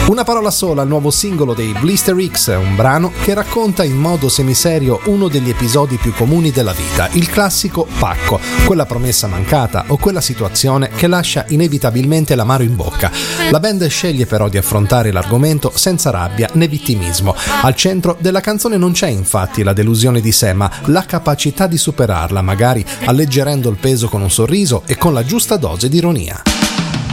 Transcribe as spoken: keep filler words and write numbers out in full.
Una parola sola, il nuovo singolo dei Blister X, un brano che racconta in modo semiserio uno degli episodi più comuni della vita, il classico pacco, quella promessa mancata o quella situazione che lascia inevitabilmente l'amaro in bocca. La band sceglie però di affrontare l'argomento senza rabbia né vittimismo. Al centro della canzone non c'è infatti la delusione di sé, ma la capacità di superarla, magari alleggerendo il peso con un sorriso e con la giusta dose di ironia.